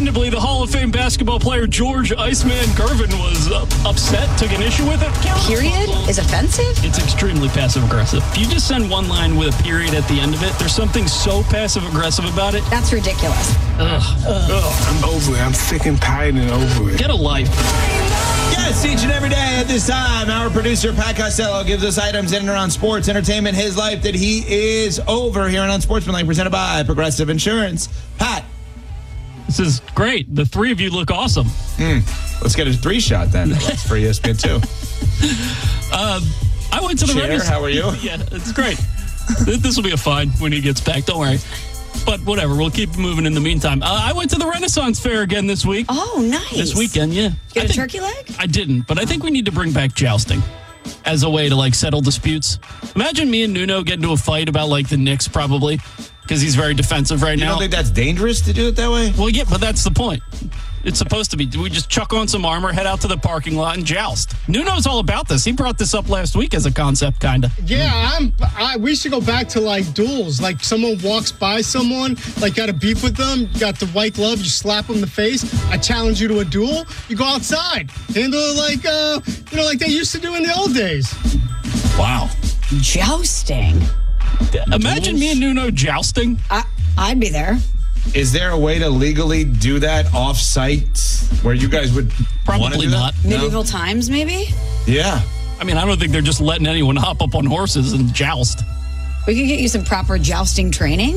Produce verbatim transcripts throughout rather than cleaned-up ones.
understandably, the Hall of Fame basketball player George Iceman Gervin was uh, upset, took an issue with it. Period is offensive? It's extremely passive-aggressive. If you just send one line with a period at the end of it, there's something so passive-aggressive about it. That's ridiculous. Ugh. Ugh. I'm over it. I'm sick and tired and over it. Get a life. Yes, each and every day at this time, our producer, Pat Costello, gives us items in and around sports, entertainment, his life that he is over here on Unsportsmanlike, presented by Progressive Insurance. Pat. This is great. The three of you look awesome. Mm. Let's get a three-shot then. That's for E S P N two. uh, I went to the Cher, Renaissance. How are you? Yeah, it's great. This will be a fine when he gets back. Don't worry. But whatever, we'll keep moving in the meantime. Uh, I went to the Renaissance Fair again this week. Oh, nice. This weekend, yeah. Get I a think, turkey leg? I didn't, but I think we need to bring back jousting as a way to, like, settle disputes. Imagine me and Nuno get into a fight about, like, the Knicks, probably, because he's very defensive right you now. You don't think that's dangerous to do it that way? Well, yeah, but that's the point. It's supposed to be. Do we just chuck on some armor, head out to the parking lot, and joust? Nuno's all about this. He brought this up last week as a concept, kind of. Yeah, I'm. I, we should go back to like duels. Like someone walks by someone, like got a beef with them, got the white glove, you slap them in the face. I challenge you to a duel. You go outside, handle it like uh, you know, like they used to do in the old days. Wow, jousting. Imagine me and Nuno jousting. I, I'd be there. Is there a way to legally do that off-site where you guys would probably do not? That? Medieval no? times, maybe? Yeah. I mean, I don't think they're just letting anyone hop up on horses and joust. We could get you some proper jousting training.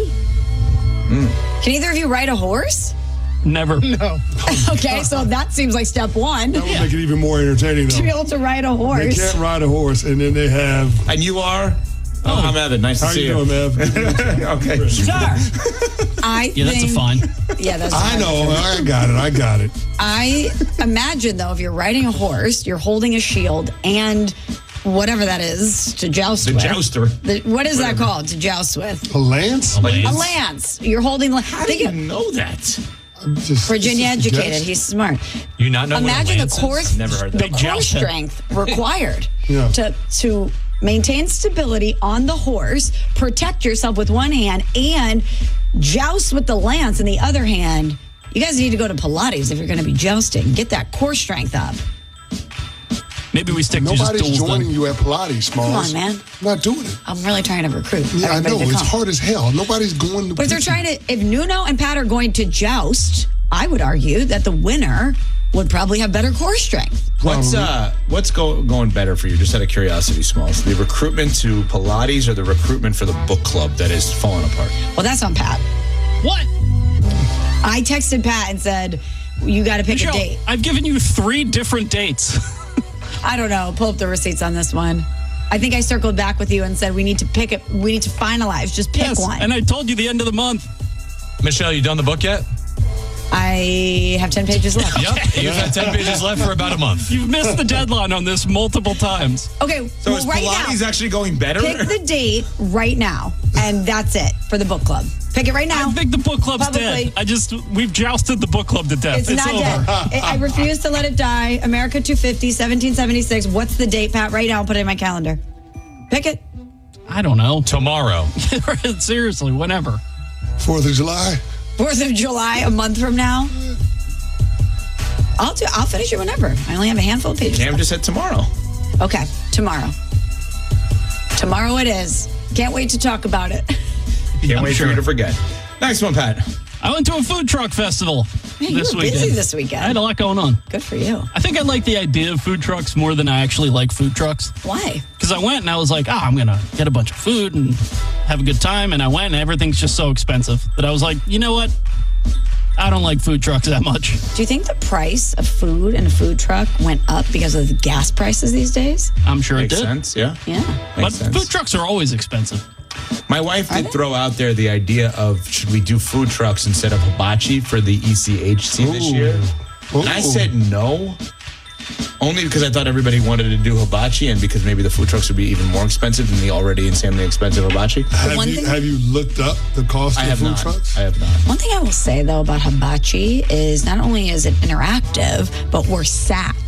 Mm. Can either of you ride a horse? Never. No. Okay, so that seems like step one. That would yeah. make it even more entertaining, though. To be able to ride a horse. They can't ride a horse, and then they have... And you are? Oh, I'm Evan. Nice to How see you. you. How you doing, Ev? Okay. Sure. I yeah, think, that's a fine. Yeah, that's a I fine. know. I got it. I got it. I imagine, though, if you're riding a horse, you're holding a shield and whatever that is to joust the with. Jouster. The, what is whatever. that called to joust with? A lance? A lance. A lance. You're holding... How do you know that? Just, Virginia just educated. guess. He's smart. You not know Imagine what a lance the core, is? Never heard that. The core strength required yeah. to to maintain stability on the horse, protect yourself with one hand, and joust with the lance in the other hand. You guys need to go to Pilates if you're going to be jousting. Get that core strength up. Maybe we stick to just Nobody's duels joining then. you at Pilates, Smalls. Come on, man. I'm not doing it. I'm really trying to recruit. Yeah, I know. to It's come. hard as hell. Nobody's going to... But if they're trying to... If Nuno and Pat are going to joust, I would argue that the winner would probably have better core strength. What's uh what's go, going better for you, just out of curiosity, Smalls? The recruitment to Pilates or the recruitment for the book club that is falling apart? Well, that's on Pat. What? I texted Pat and said, you got to pick Michelle, a date. I've given you three different dates. I don't know. Pull up the receipts on this one. I think I circled back with you and said we need to pick it. We need to finalize. Just pick yes, one. And I told you the end of the month. Michelle, you done the book yet? I have ten pages left. Yep, you've had ten pages left for about a month. You've missed the deadline on this multiple times. Okay, So well, is right Pilates now, actually going better? pick the date right now, and that's it for the book club. Pick it right now. I think the book club's Publicly. dead. I just, we've jousted the book club to death. It's, It's, not over. dead. I I refuse to let it die. America two fifty, seventeen seventy-six. What's the date, Pat? Right now, I'll put it in my calendar. Pick it. I don't know. Tomorrow. Seriously, whenever. Fourth of July? Fourth of July, a month from now. I'll do. I'll finish it whenever. I only have a handful of pages. Cam left. just said tomorrow. Okay, tomorrow. Tomorrow it is. Can't wait to talk about it. Can't I'm wait sure. for you to forget. Next one, Pat. I went to a food truck festival Man, you this were weekend. busy this weekend. I had a lot going on. Good for you. I think I like the idea of food trucks more than I actually like food trucks. Why? Because I went and I was like, ah, I'm going to get a bunch of food and have a good time. And I went and everything's just so expensive that I was like, you know what? I don't like food trucks that much. Do you think the price of food in a food truck went up because of the gas prices these days? I'm sure Makes it did. sense, yeah. Yeah. But Makes sense. food trucks are always expensive. My wife did throw out there the idea of should we do food trucks instead of hibachi for the E C H C this Ooh. year? Ooh. And I said no. Only because I thought everybody wanted to do hibachi and because maybe the food trucks would be even more expensive than the already insanely expensive hibachi. Have one you, thing- have you looked up the cost I of have food not. trucks? I have not. One thing I will say, though, about hibachi is not only is it interactive, but we're sat.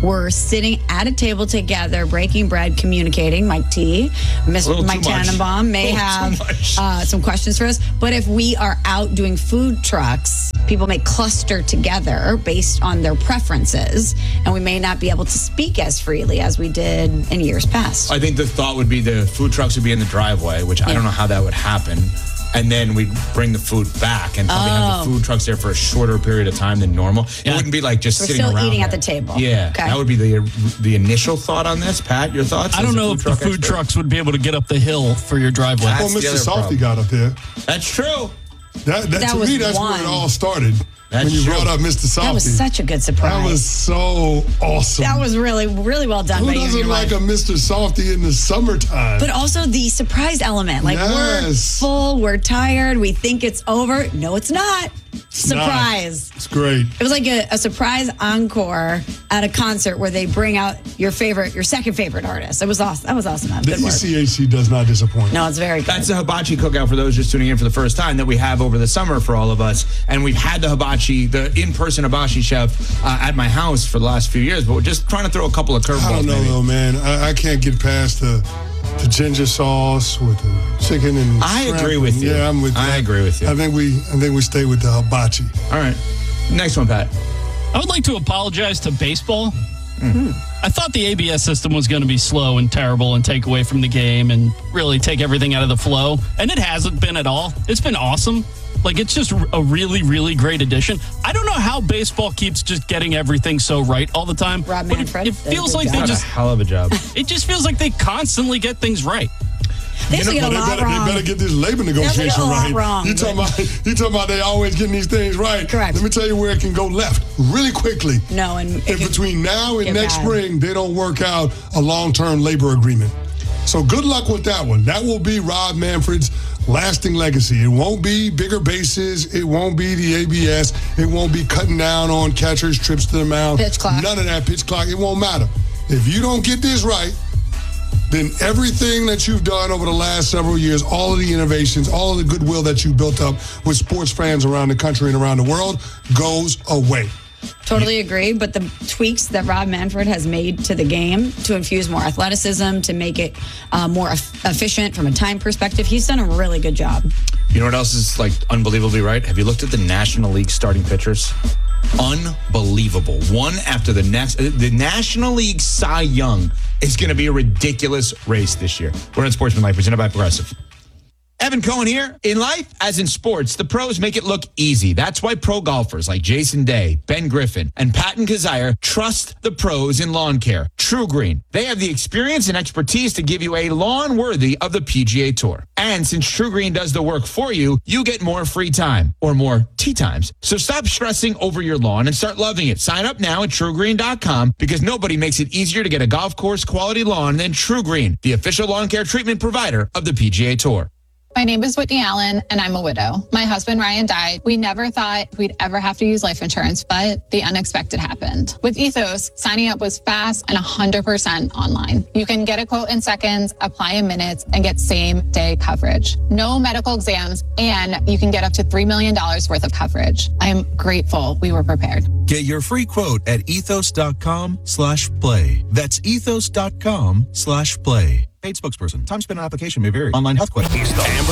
were sitting at a table together, breaking bread, communicating. Mike T, Mister little Mike too much. Tannenbaum may A little have too much. uh, some questions for us. But if we are out doing food trucks, people may cluster together based on their preferences, and we may not be able to speak as freely as we did in years past. I think the thought would be the food trucks would be in the driveway, which I don't know how that would happen. And then we'd bring the food back and probably have Oh. the food trucks there for a shorter period of time than normal. It Yeah. wouldn't be like just We're sitting still around eating at there. the table. Yeah, Okay. that would be the the initial thought on this. Pat, your thoughts? I as don't a know food if the truck food expert? trucks would be able to get up the hill for your driveway. That's Well, the Mister other Salty problem. got up there. That's true. That, that, That to was me, that's one. where it all started. That's when you true. brought up Mister Salty. That was such a good surprise. That was so awesome. That was really, really well done Who by you. and doesn't your like wife. a Mister Salty in the summertime? But also the surprise element. Like, we're Yes. full, we're tired, we think it's over. No, it's not. not. Surprise. It's great. It was like a, a surprise encore at a concert where they bring out your favorite, your second favorite artist. It was awesome. That was awesome. That was The good E work. C H C does not disappoint. No, it's very good. That's the hibachi cookout for those just tuning in for the first time that we have over the summer for all of us. And we've had the hibachi, the in-person hibachi chef uh, at my house for the last few years, but we're just trying to throw a couple of curveballs. I don't know maybe. though, man. I, I can't get past the the ginger sauce with the chicken and. I shrimp agree with and- you. Yeah, I'm with. I that. agree with you. I think we. I think we stay with the hibachi. All right. Next one, Pat. I would like to apologize to baseball. Hmm. I thought the A B S system was going to be slow and terrible and take away from the game and really take everything out of the flow. And it hasn't been at all. It's been awesome. Like, it's just a really, really great addition. I don't know how baseball keeps just getting everything so right all the time. Rob but it- Manfred It, did a feels good like job. they What a just, hell of a job. it just feels like they constantly get things right. They used to You get know, a they lot better, wrong. they better get this labor negotiation a lot right. wrong, You talking about? You talking about they always getting these things right? Correct. Let me tell you where it can go left really quickly. No, and it If could between now and get next bad. spring they don't work out a long-term labor agreement. So good luck with that one. That will be Rob Manfred's lasting legacy. It won't be bigger bases. It won't be the A B S. It won't be cutting down on catchers' trips to the mound. Pitch clock. None of that pitch clock. It won't matter. If you don't get this right, then everything that you've done over the last several years, all of the innovations, all of the goodwill that you built up with sports fans around the country and around the world goes away. Totally agree, but the tweaks that Rob Manfred has made to the game to infuse more athleticism, to make it uh, more e- efficient from a time perspective, he's done a really good job. You know what else is like unbelievably right? Have you looked at the National League starting pitchers? Unbelievable. One after the next. The National League Cy Young is going to be a ridiculous race this year. We're on Sportsman Life, presented by Progressive. Evan Cohen here. In life, as in sports, the pros make it look easy. That's why pro golfers like Jason Day, Ben Griffin, and Patton Kazire trust the pros in lawn care. True Green. They have the experience and expertise to give you a lawn worthy of the P G A Tour. And since True Green does the work for you, you get more free time or more tee times. So stop stressing over your lawn and start loving it. Sign up now at true green dot com because nobody makes it easier to get a golf course quality lawn than True Green, the official lawn care treatment provider of the P G A Tour. My name is Whitney Allen, and I'm a widow. My husband, Ryan, died. We never thought we'd ever have to use life insurance, but the unexpected happened. With Ethos, signing up was fast and one hundred percent online. You can get a quote in seconds, apply in minutes, and get same-day coverage. No medical exams, and you can get up to three million dollars worth of coverage. I am grateful we were prepared. Get your free quote at ethos.com slash play. That's ethos.com slash play. Paid spokesperson. Time spent on application may vary. Online health questions.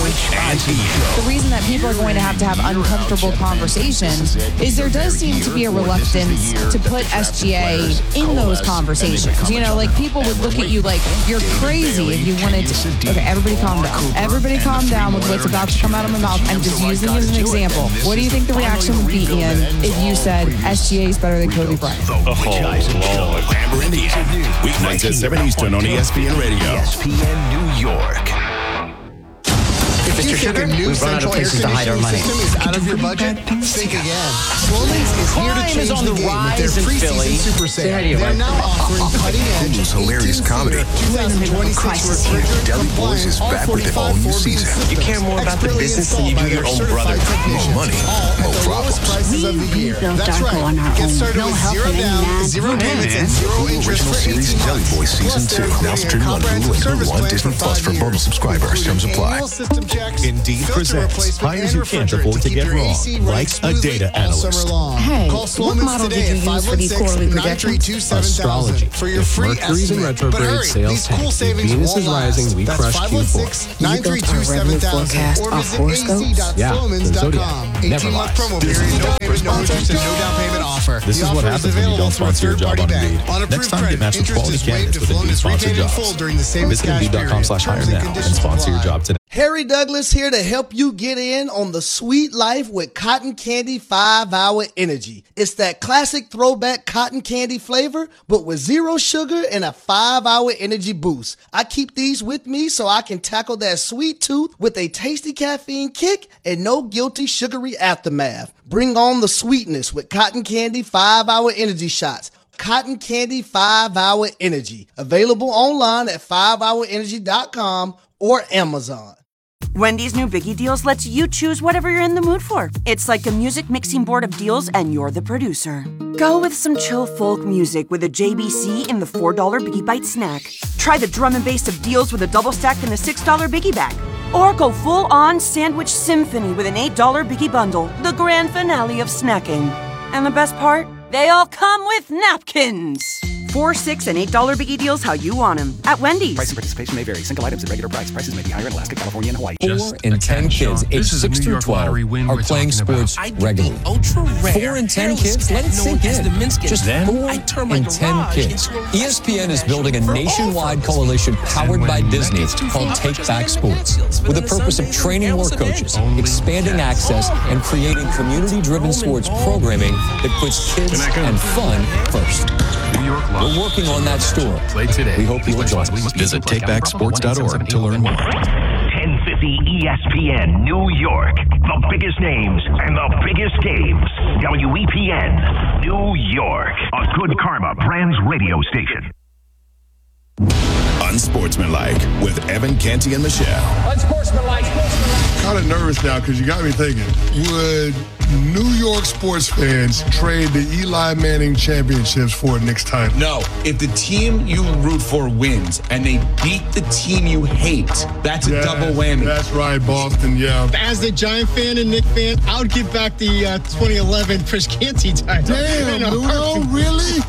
The reason that people are going to have to have uncomfortable conversations is there does seem to be a reluctance to put S G A in those conversations. You know, like people would look at you like you're crazy if you wanted to. Okay, everybody calm down. Everybody calm down with what's about to come out of my mouth. I'm just using it as an example. What do you think the reaction would be, Ian, if you said S G A is better than Kobe Bryant? Oh, Lord. Amber and Ian. Weeknights at seven Eastern on E S P N Radio. E S P N New York. Mister Sugar, we've run out of places to hide our money. System is out of your budget? Think again. Swollings is here to Crime change is on the the game with their rise in preseason Philly. Super Say Sale. hi to your They're wife. now offering cutting edge Hulu's hilarious comedy. twenty twenty-six refrigerator Deli Boys is back with the all new season. You care more about the business than you do your own brother. More money, more problems. We of the year. That's right. On our Get own. started No with help zero from any down, man. zero Hey, payments, man. and zero Hulu interest original for series eighteen Jelly months. Boy Season Plus, two, they're now including a streaming on Hulu comprehensive and service Hulu on plan Disney for Plus five for mobile years, subscribers. Terms including apply. annual system checks, Indeed filter presents replacement, hires and you can't refrigerant afford to keep get your wrong, A C running like a smoothly data all analyst. summer long. Hey, Call what Sloman's model today did you at use for these quarterly nine three two, seven thousand Astrology. for your If free Mercury's in estimate. But retrograde, hurry, sales these cool tank. If savings Venus won't is rising, last. we That's crush five one six, nine three two, seven thousand forecast or off visit A C horoscopes? dot Yeah, slomans the dot zodiac. com. Never eighteen month lies. promo period. No payment, no interest, and no down payment offer. This The is what offer happens when you available don't through a sponsor your job third-party on bank. Indeed. On Next approved time, get credit, matched with interest quality is waived candidates if with loan Indeed is sponsored repaid in jobs. full during the same Visit cash Indeed dot com period. slash hire Terms and now and conditions sponsor your apply. job today. Harry Douglas here to help you get in on the sweet life with Cotton Candy five hour Energy. It's that classic throwback cotton candy flavor, but with zero sugar and a five hour energy boost. I keep these with me so I can tackle that sweet tooth with a tasty caffeine kick and no guilty sugary aftermath. Bring on the sweetness with Cotton Candy five hour Energy shots. Cotton Candy five hour Energy. Available online at five hour energy dot com or Amazon. Wendy's new Biggie Deals lets you choose whatever you're in the mood for. It's like a music mixing board of deals, and you're the producer. Go with some chill folk music with a J B C in the four dollar Biggie Bite snack. Try the drum and bass of deals with a double stack in the six dollar Biggie Bag. Or go full-on sandwich symphony with an eight dollar Biggie Bundle, the grand finale of snacking. And the best part? They all come with napkins. Four, six, and eight dollar Biggie Deals how you want them at Wendy's. Price and participation may vary. Single items at regular price. Prices may be higher in Alaska, California, and Hawaii. Four in ten kids aged six through twelve are playing sports regularly. Four in ten kids, let it sink in. Just four in ten kids. E S P N is building a nationwide coalition powered by Disney called Take Back Sports, with the purpose of training more coaches, expanding access, and creating community-driven sports programming that puts kids and fun first. We're working on that story. We hope you'll join us. Visit take back sports dot org to learn more. ten fifty E S P N New York. The biggest names and the biggest games. W E P N New York. A Good Karma Brands radio station. Unsportsmanlike with Evan Canty and Michelle. Unsportsmanlike. Kind of nervous now because you got me thinking. Would New York sports fans trade the Eli Manning championships for a Knicks title? No. If the team you root for wins and they beat the team you hate, that's a Yeah, double whammy. That's right, Boston. Yeah. As a Giant fan and Knick fan, I would give back the uh, twenty eleven Chris Canty title. Damn, In a Nuno, heartbeat. really?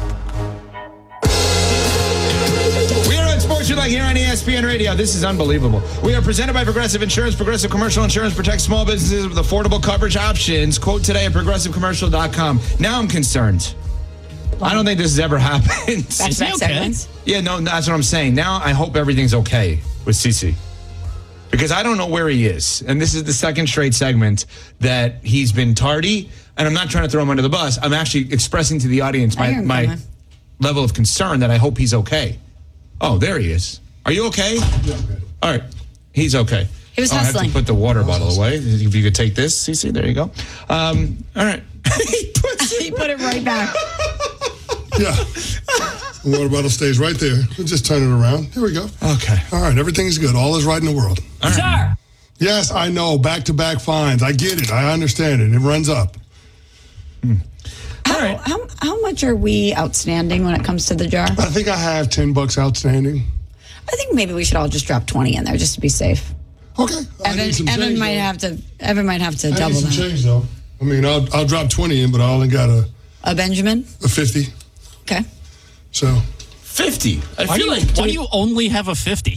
We are on Sports You Like here on E S P N Radio. This is unbelievable. We are presented by Progressive Insurance. Progressive Commercial Insurance protects small businesses with affordable coverage options. Quote today at progressive commercial dot com. Now I'm concerned. I don't think this has ever happened. Back to back segments. Yeah, no, that's what I'm saying. Now I hope everything's okay with Cece. Because I don't know where he is. And this is the second straight segment that he's been tardy. And I'm not trying to throw him under the bus. I'm actually expressing to the audience my, my level of concern that I hope he's okay. Oh, there he is. Are you okay? Yeah, okay. All right. He's okay. He was oh, I have hustling. to put the water bottle away. If you could take this, Cece, there you go. Um, all right. He put it right back. Yeah. The water bottle stays right there. We'll just turn it around. Here we go. Okay. All right. Everything's good. All is right in the world. Right. Jar. Yes, I know. Back-to-back fines. I get it. I understand it. It runs up. Hmm. How, right. how, how much are we outstanding when it comes to the jar? I think I have ten bucks outstanding. I think maybe we should all just drop twenty in there just to be safe. Okay. I need Evan, some Evan change, might though. have to. Evan might have to I double need some that. change, though. I mean, I'll, I'll drop twenty in, but I only got a, A Benjamin. a fifty. Okay. So. fifty. I Why do, feel you, like. why do you only have a fifty?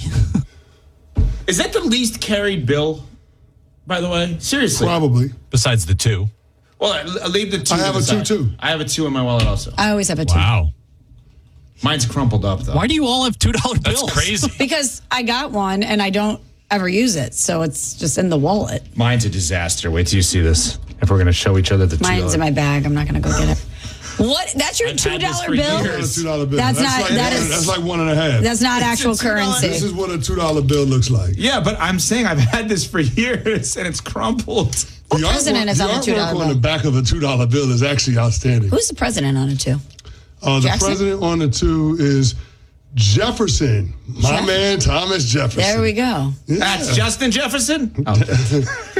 Is that the least carried bill, by the way? Seriously. Probably. Besides the two. Well, I, I leave the two. I have to a the two, side. too. I have a two in my wallet also. I always have a two. Wow. Mine's crumpled up, though. Why do you all have two dollar bills? That's crazy. Because I got one and I don't ever use it, so it's just in the wallet. Mine's a disaster. Wait till you see this. If we're going to show each other the two dollars. Mine's in my bag. I'm not going to go get it. What? That's your I've two had this dollar for bill? years. That's a two dollar bill. That's not- like that one, is- that's like one and a half. That's not actual two dollars. currency. This is what a two dollar bill looks like. Yeah, but I'm saying I've had this for years and it's crumpled. What the president artwork, is on the a two dollar artwork bill? on the back of a two dollar bill is actually outstanding. Who's the president on it too? Uh, the Jackson? president on the two is Jefferson. My Jeff- man, Thomas Jefferson. There we go. Yeah. That's Justin Jefferson? Oh. That's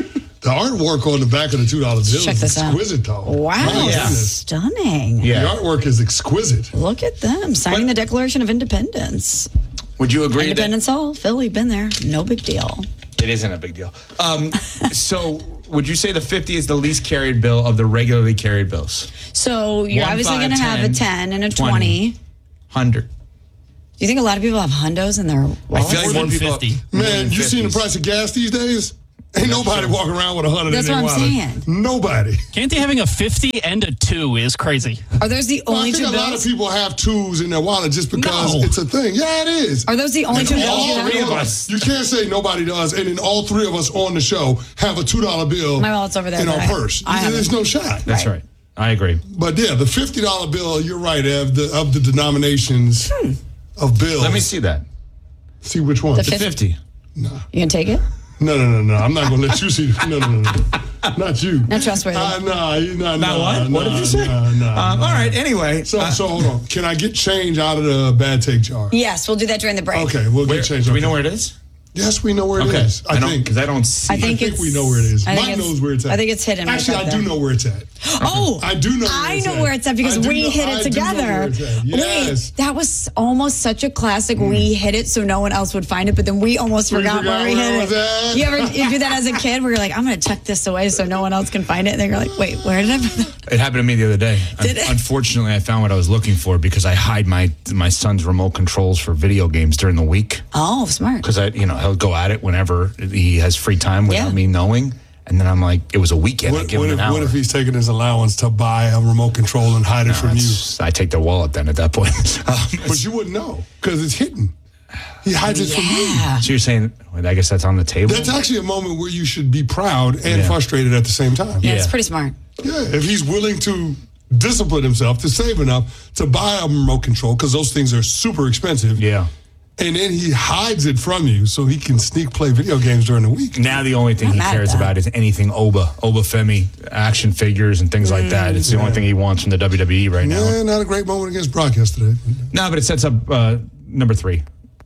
The artwork on the back of the two dollar bill Check is this out. exquisite, though. Wow, My goodness. stunning. Yeah. The artwork is exquisite. Look at them signing the Declaration of Independence. Would you agree that Independence Hall, Philly, been there. No big deal. it isn't a big deal? Um, so would you say the fifty is the least carried bill of the regularly carried bills? So you're One, obviously five, going to have a ten, ten and a twenty. twenty. one hundred. Do you think a lot of people have hundos in their I wallets? feel like more people. fifty. Man, you seen the price of gas these days? Ain't nobody walking around with a hundred in That's their what I'm wallet. saying. Nobody. Canty having a fifty and a two is crazy. Are those the Well, I only think two a lot of bills? people have twos in their wallet just because No. it's a thing. Yeah, it is. Are those the only And two bills all you have? three of us. You can't say nobody does, and then all three of us on the show have a two dollar bill My wallet's over there, in but our I- purse. I have There's it. no shot. That's right. I agree. But yeah, the fifty dollar bill, you're right, Ev, the, of the denominations of bills. Let me see that. See which one? The The fifty. You gonna take it? No, no, no, no. I'm not going to let you see. No, no, no, no. Not you. Not trustworthy. Uh, nah, you not. Not nah, what? What nah, did you say? Nah, nah, Um, nah. all right. Anyway, So, uh, so hold on. Can I get change out of the bad take jar? Yes, we'll do that during the break. Okay, we'll where, get change. do we Okay. know where it is? Yes, we know where it Okay. is. I, I don't think. because I don't see. I think, I think it's, we know where it is. I think Mike it's- knows where it's at. I think it's hidden. right Actually, back I do there. know where it's at. Oh, I do know. Where I it's know at. where it's at because I do we know- hit I it do know together. where it's at. Yes. Wait, that was almost such a classic. We hit it so no one else would find it, but then we almost We forgot, forgot where we where hit it it. was at. You ever you do that as a kid where you're like, I'm going to tuck this away so no one else can find it? And then you're like, wait, where did I put that? It happened to me the other day. Did it? Unfortunately, I found what I was looking for because I hide my my son's remote controls for video games during the week. Oh, smart. Because I, you know, he'll go at it whenever he has free time without Yeah. me knowing. And then I'm like, it was a weekend. I What, give what him if, an hour. what if he's taking his allowance to buy a remote control and hide it from you? That's- I take their wallet then at that point. Um, But you wouldn't know because it's hidden. He hides it from you. Yeah. so you're saying, well, I guess that's on the table. That's actually a moment where you should be proud and Yeah. frustrated at the same time. Yeah, it's Yeah. pretty smart. Yeah, if he's willing to discipline himself to save enough to buy a remote control, because those things are super expensive. Yeah. And then he hides it from you so he can sneak play video games during the week. Now the only thing I'm he mad at cares that. about is anything Oba, Oba Femi, action figures and things like that. It's the only thing he wants from the W W E right now. Yeah, not a great moment against Brock yesterday. No, but it sets up uh, number three.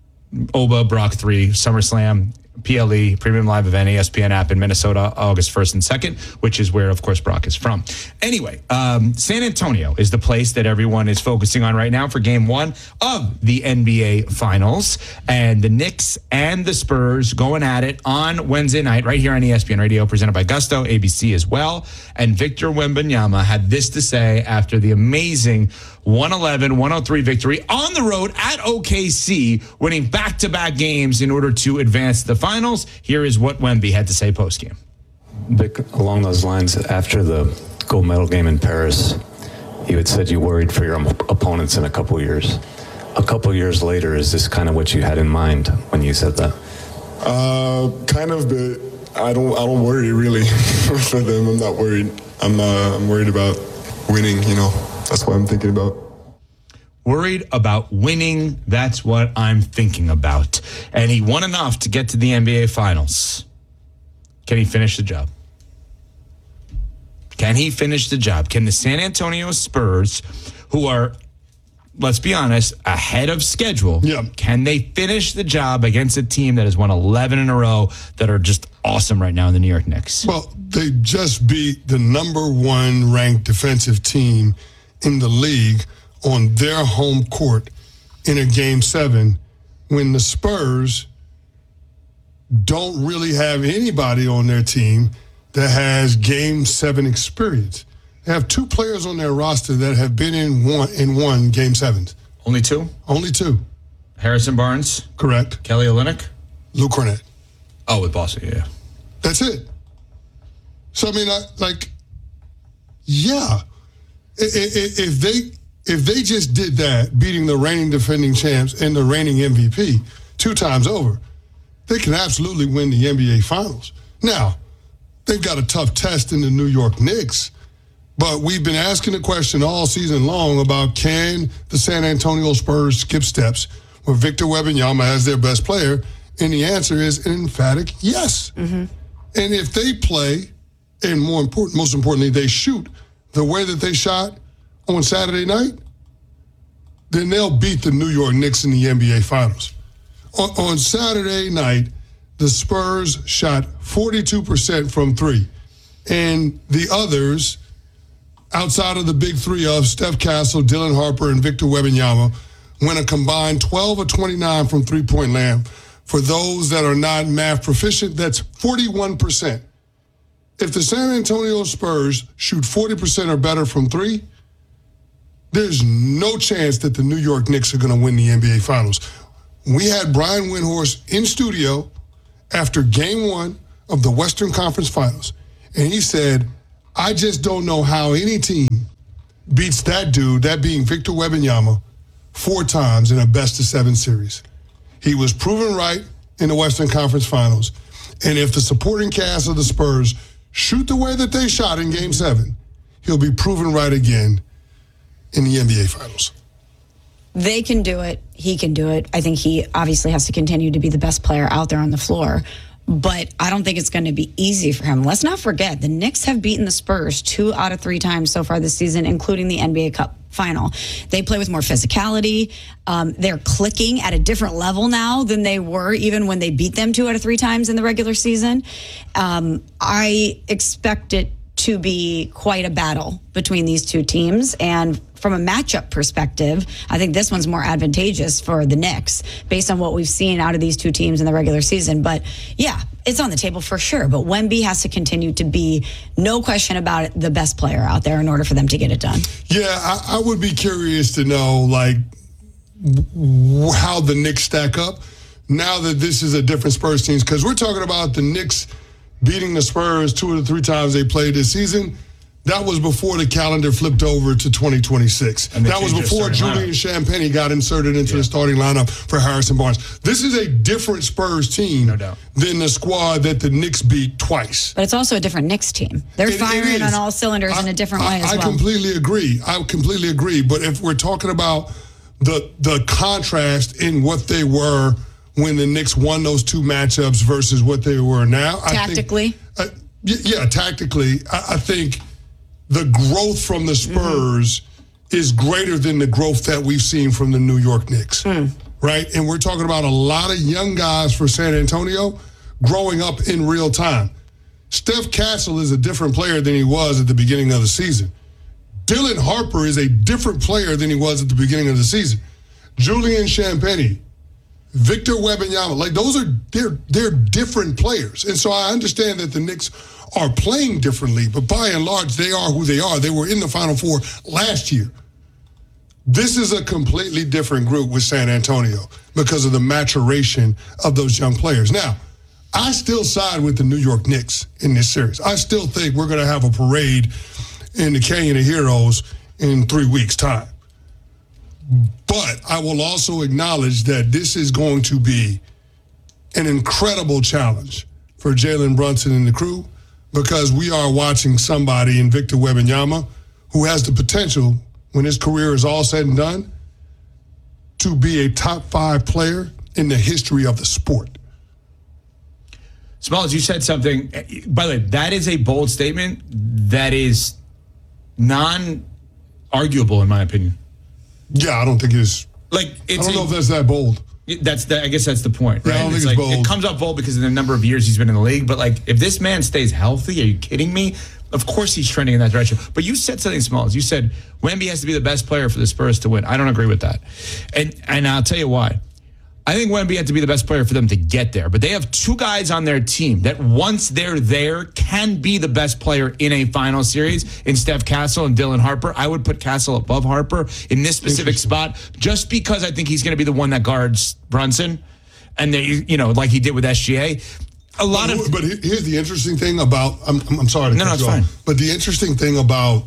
Oba, Brock three, SummerSlam, P L E, Premium Live Event, E S P N app in Minnesota, August first and second, which is where, of course, Brock is from. Anyway, um, San Antonio is the place that everyone is focusing on right now for game one of the N B A Finals. And the Knicks and the Spurs going at it on Wednesday night right here on E S P N Radio, presented by Gusto, A B C as well. And Victor Wembanyama had this to say after the amazing one eleven one oh three victory on the road at O K C, winning back-to-back games in order to advance the finals. Here is what Wemby had to say post-game. Vic, along those lines, after the gold medal game in Paris, you had said you worried for your op- opponents in a couple years. A couple years later, is this kind of what you had in mind when you said that? Uh, kind of, but I don't. I don't worry really for them. I'm not worried. I'm. Uh, I'm worried about winning. You know, that's what I'm thinking about. Worried about winning, that's what I'm thinking about. And he won enough to get to the N B A Finals. Can he finish the job? Can he finish the job? Can the San Antonio Spurs, who are, let's be honest, ahead of schedule, Yeah. can they finish the job against a team that has won eleven in a row that are just awesome right now in the New York Knicks? Well, they just beat the number one ranked defensive team in the league on their home court in a game seven when the Spurs don't really have anybody on their team that has game seven experience. They have two players on their roster that have been in one in one game sevens. Only two? Only two. Harrison Barnes? Correct. Kelly Olynyk? Luke Cornett. Oh, with Boston, yeah. That's it. So I mean, I, like, yeah, I- I- if they if they just did that, beating the reigning defending champs and the reigning M V P two times over, they can absolutely win the N B A Finals. Now, they've got a tough test in the New York Knicks, but we've been asking the question all season long about can the San Antonio Spurs skip steps with Victor Wembanyama as their best player, and the answer is an emphatic yes. Mm-hmm. And if they play, and more important, most importantly, they shoot the way that they shot on Saturday night, then they'll beat the New York Knicks in the N B A Finals. On, on Saturday night, the Spurs shot forty-two percent from three. And the others, outside of the big three of Steph Castle, Dylan Harper, and Victor Wembanyama, went a combined twelve of twenty-nine from three-point land. For those that are not math proficient, that's forty-one percent. If the San Antonio Spurs shoot forty percent or better from three, there's no chance that the New York Knicks are going to win the N B A Finals. We had Brian Windhorst in studio after game one of the Western Conference Finals, and he said, I just don't know how any team beats that dude, that being Victor Wembanyama, four times in a best-of-seven series. He was proven right in the Western Conference Finals, and if the supporting cast of the Spurs shoot the way that they shot in game seven, he'll be proven right again in the N B A Finals. They can do it. He can do it. I think he obviously has to continue to be the best player out there on the floor. But I don't think it's going to be easy for him. Let's not forget, the Knicks have beaten the Spurs two out of three times so far this season, including the N B A Cup final. They play with more physicality. Um, they're clicking at a different level now than they were even when they beat them two out of three times in the regular season. Um, I expect it to be quite a battle between these two teams. And from a matchup perspective, I think this one's more advantageous for the Knicks based on what we've seen out of these two teams in the regular season. But yeah, it's on the table for sure. But Wemby has to continue to be, no question about it, the best player out there in order for them to get it done. Yeah, I, I would be curious to know, like, w- how the Knicks stack up now that this is a different Spurs team. Because we're talking about the Knicks beating the Spurs two of the three times they played this season. That was before the calendar flipped over to twenty twenty-six. That was before Julian Champagnie got inserted into yeah. the starting lineup for Harrison Barnes. This is a different Spurs team no doubt. than the squad that the Knicks beat twice. But it's also a different Knicks team. They're it, firing it on all cylinders I, in a different I, way as I well. I completely agree. I completely agree. But if we're talking about the the contrast in what they were when the Knicks won those two matchups versus what they were now. Tactically? I think, uh, yeah, tactically. I, I think the growth from the Spurs mm-hmm. is greater than the growth that we've seen from the New York Knicks, mm. right? And we're talking about a lot of young guys for San Antonio growing up in real time. Steph Castle is a different player than he was at the beginning of the season. Dylan Harper is a different player than he was at the beginning of the season. Julian Champagnie, Victor Wembanyama, like those are they're they're different players. And so I understand that the Knicks are playing differently, but by and large, they are who they are. They were in the Final Four last year. This is a completely different group with San Antonio because of the maturation of those young players. Now, I still side with the New York Knicks in this series. I still think we're going to have a parade in the Canyon of Heroes in three weeks' time. But I will also acknowledge that this is going to be an incredible challenge for Jalen Brunson and the crew because we are watching somebody in Victor Wembanyama who has the potential, when his career is all said and done, to be a top five player in the history of the sport. Smalls, you said something. By the way, that is a bold statement that is non-arguable, in my opinion. Yeah, I don't think it's like. It's I don't a, know if that's that bold. That's the. I guess that's the point, right? Yeah, I don't it's think like, it's bold. It comes up bold because of the number of years he's been in the league. But like, if this man stays healthy, are you kidding me? Of course he's trending in that direction. But you said something, Smalls. You said Wemby has to be the best player for the Spurs to win. I don't agree with that, and and I'll tell you why. I think Wemby had to be the best player for them to get there. But they have two guys on their team that once they're there can be the best player in a final series in Steph Castle and Dylan Harper. I would put Castle above Harper in this specific spot just because I think he's going to be the one that guards Brunson. And, they, you know, like he did with S G A. A lot but, of... But here's the interesting thing about... I'm, I'm sorry to no, cut no, it's you fine. off. But the interesting thing about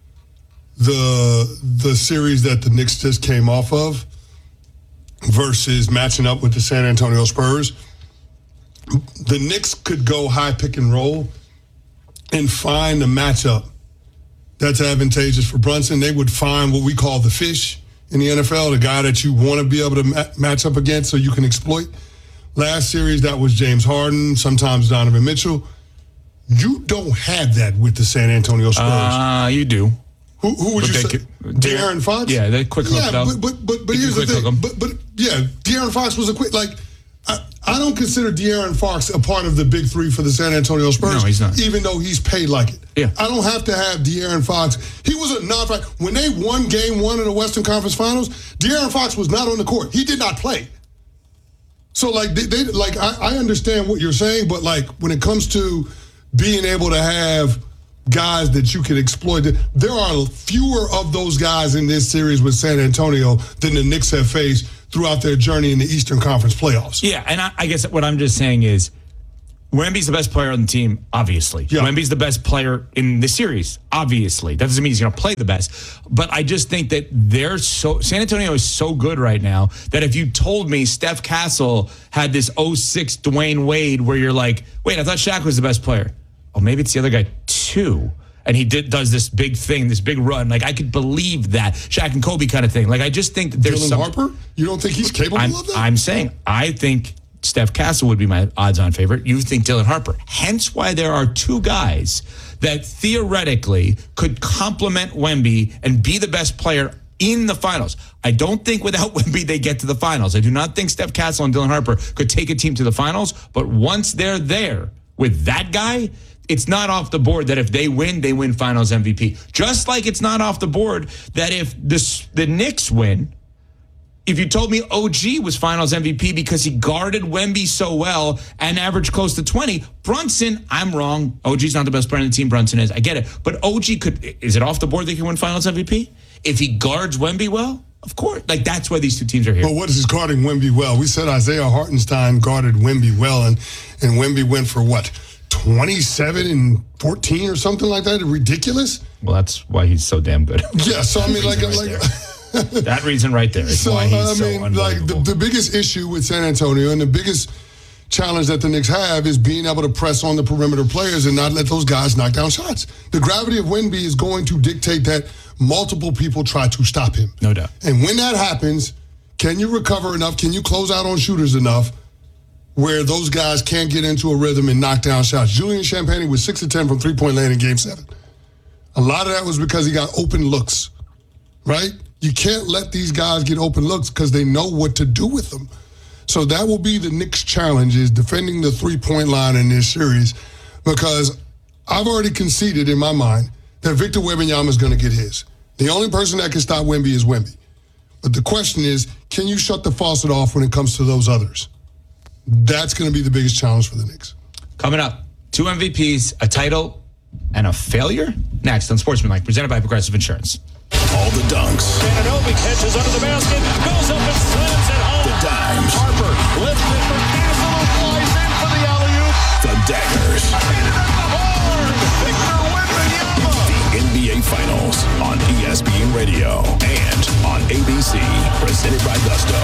the the series that the Knicks just came off of versus matching up with the San Antonio Spurs, the Knicks could go high pick and roll and find a matchup that's advantageous for Brunson. They would find what we call the fish in the N F L, the guy that you want to be able to ma- match up against so you can exploit. Last series, that was James Harden, sometimes Donovan Mitchell. You don't have that with the San Antonio Spurs. Uh, you do. Who, who would but you say? Could, De'Aaron Fox? Yeah, they quick hook yeah, it up. But, but, but, but here's the thing. But, but, yeah, De'Aaron Fox was a quick, like, I, I don't consider De'Aaron Fox a part of the big three for the San Antonio Spurs. No, he's not. Even though he's paid like it. Yeah. I don't have to have De'Aaron Fox. He was a non-factor. When they won game one of the Western Conference Finals, De'Aaron Fox was not on the court. He did not play. So, like, they, they like I, I understand what you're saying, but, like, when it comes to being able to have guys that you can exploit, there are fewer of those guys in this series with San Antonio than the Knicks have faced throughout their journey in the Eastern Conference playoffs. Yeah, and I, I guess what I'm just saying is Wemby's the best player on the team, obviously. Yeah. Wemby's the best player in the series, obviously. That doesn't mean he's going to play the best. But I just think that they're so San Antonio is so good right now that if you told me Steph Castle had this oh six Dwayne Wade where you're like, wait, I thought Shaq was the best player. Oh, maybe it's the other guy too. And he did does this big thing, this big run. Like, I could believe that. Shaq and Kobe kind of thing. Like, I just think that there's Dylan some... Harper? You don't think he's capable I'm, of that? I'm saying, I think Steph Castle would be my odds-on favorite. You think Dylan Harper. Hence why there are two guys that theoretically could complement Wemby and be the best player in the finals. I don't think without Wemby they get to the finals. I do not think Steph Castle and Dylan Harper could take a team to the finals. But once they're there with that guy... It's not off the board that if they win, they win Finals M V P. Just like it's not off the board that if this, the Knicks win, if you told me O G was Finals M V P because he guarded Wemby so well and averaged close to twenty, Brunson, I'm wrong. O G's not the best player on the team. Brunson is. I get it. But O G could, is it off the board that he can win Finals M V P? If he guards Wemby well? Of course. Like, that's why these two teams are here. But what is guarding Wemby well? We said Isaiah Hartenstein guarded Wemby well, and, and Wemby went for what? twenty-seven and fourteen or something like that? Ridiculous? Well, that's why he's so damn good. Yeah, so I mean, like, right like that reason right there is so, why he's I so mean, like the, unbelievable. the biggest issue with San Antonio and the biggest challenge that the Knicks have is being able to press on the perimeter players and not let those guys knock down shots. The gravity of Wemby is going to dictate that multiple people try to stop him. No doubt. And when that happens, can you recover enough? Can you close out on shooters enough where those guys can't get into a rhythm and knock down shots? Julian Champagnie was six of ten from three-point land in Game seven. A lot of that was because he got open looks, right? You can't let these guys get open looks because they know what to do with them. So that will be the Knicks' challenge, is defending the three-point line in this series, because I've already conceded in my mind that Victor Wembanyama is going to get his. The only person that can stop Wemby is Wemby. But the question is, can you shut the faucet off when it comes to those others? That's going to be the biggest challenge for the Knicks. Coming up, two M V Ps, a title, and a failure? Next on Sportsmanlike, presented by Progressive Insurance. All the dunks. Ananobi catches under the basket, goes up and slams it home. The dimes. Harper lifts it for Castle, who flies in for the alley-oop. The daggers. Hit it at the horn. Victor Wembanyama. The N B A Finals on E S P N Radio and on A B C, presented by Gusto.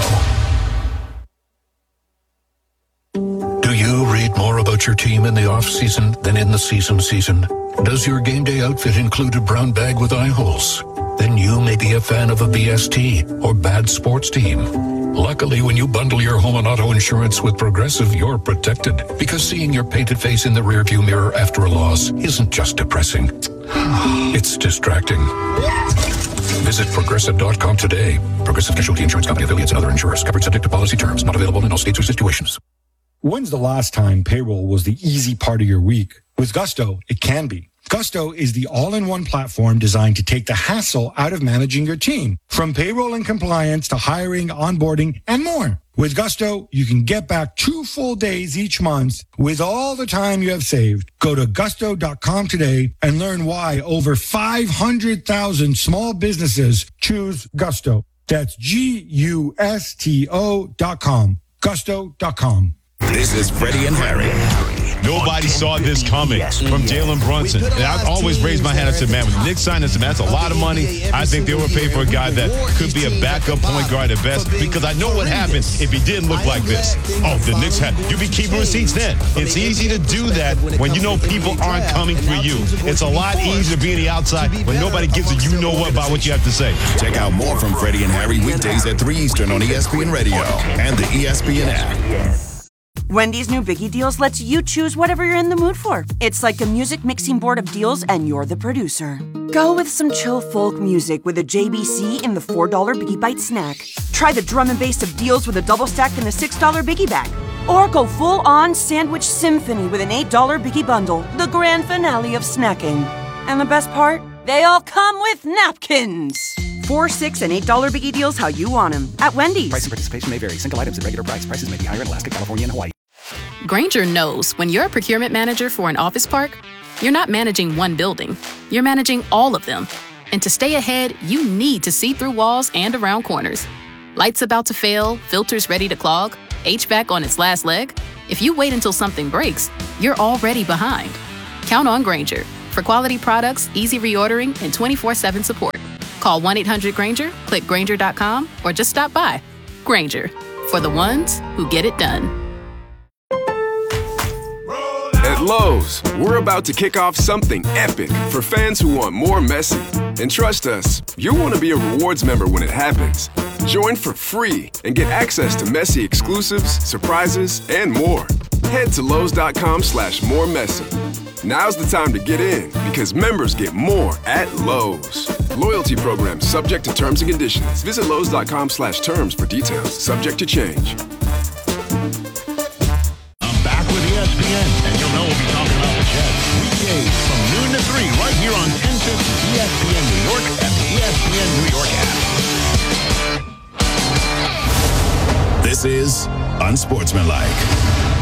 Do you read more about your team in the off-season than in the season season? Does your game day outfit include a brown bag with eye holes? Then you may be a fan of a B S T or bad sports team. Luckily, when you bundle your home and auto insurance with Progressive, you're protected, because seeing your painted face in the rearview mirror after a loss isn't just depressing. It's distracting. Visit Progressive dot com today. Progressive Casualty Insurance Company, affiliates, and other insurers. Covered subject to policy terms. Not available in all states or situations. When's the last time payroll was the easy part of your week? With Gusto, it can be. Gusto is the all-in-one platform designed to take the hassle out of managing your team, from payroll and compliance to hiring, onboarding, and more. With Gusto, you can get back two full days each month with all the time you have saved. Go to gusto dot com today and learn why over five hundred thousand small businesses choose Gusto. That's G U S T O dot com. gusto dot com. This is Freddie and Harry. Nobody saw this coming from Jalen Brunson. And I've always raised my hand and said, man, when the Knicks signed this, that's a lot of money. I think they were paid for a guy that could be a backup point guard at best, because I know what happens if he didn't look like this. Oh, the Knicks had, you'd be keeping receipts then. It's easy to do that when you know people aren't coming for you. It's a lot easier being the outside when nobody gives a you know what about what you have to say. Check out more from Freddie and Harry weekdays at three Eastern on E S P N Radio and the E S P N app. Wendy's new Biggie Deals lets you choose whatever you're in the mood for. It's like a music mixing board of deals, and you're the producer. Go with some chill folk music with a J B C in the four dollar Biggie Bite snack. Try the drum and bass of deals with a double stack in the six dollar Biggie bag. Or go full-on sandwich symphony with an eight dollar Biggie Bundle, the grand finale of snacking. And the best part? They all come with napkins. Four, six, and eight dollar Biggie deals how you want them at Wendy's. Price and participation may vary. Single items at regular price. Prices may be higher in Alaska, California, and Hawaii. Grainger knows when you're a procurement manager for an office park, you're not managing one building. You're managing all of them. And to stay ahead, you need to see through walls and around corners. Lights about to fail, filters ready to clog, H V A C on its last leg. If you wait until something breaks, you're already behind. Count on Grainger for quality products, easy reordering, and twenty-four seven support. Call one eight hundred Grainger, click Grainger dot com, or just stop by. Grainger, for the ones who get it done. At Lowe's, we're about to kick off something epic for fans who want more Messi. And trust us, you'll want to be a rewards member when it happens. Join for free and get access to Messi exclusives, surprises, and more. Head to Lowe's dot com slash more Messi. Now's the time to get in because members get more at Lowe's. Loyalty program subject to terms and conditions. Visit Lowe's dot com slash terms for details. Subject to change. Back with E S P N, and you'll know we'll be talking about the Jets. Weekdays from noon to three, right here on ten fifty E S P N New York and the E S P N New York app. This is Unsportsmanlike.